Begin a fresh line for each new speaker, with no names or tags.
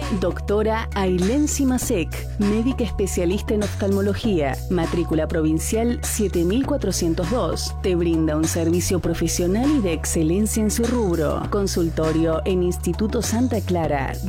Doctora Ailén Simasek, médica especialista en oftalmología, matrícula provincial 7402. Te brinda un servicio profesional y de excelencia en su rubro. Consultorio en Instituto Santa Clara,